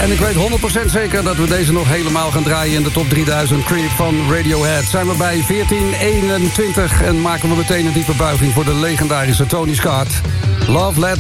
En ik weet 100% zeker dat we deze nog helemaal gaan draaien in de top 3000 Creep van Radiohead. Zijn we bij 1421 en maken we meteen een diepe buiging voor de legendarische Tony Scott. Love Let